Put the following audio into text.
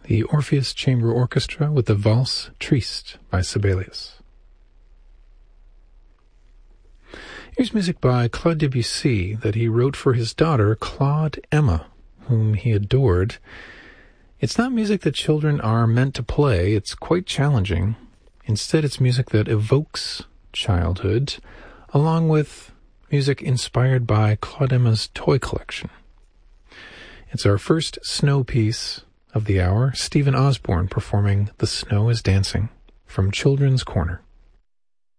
the Orpheus Chamber Orchestra with the Valse Triste by Sibelius. Here's music by Claude Debussy that he wrote for his daughter, Claude Emma, whom he adored. It's not music that children are meant to play. It's quite challenging. Instead, it's music that evokes childhood, along with music inspired by Claude Emma's toy collection. It's our first snow piece of the hour, Stephen Osborne performing The Snow is Dancing from Children's Corner.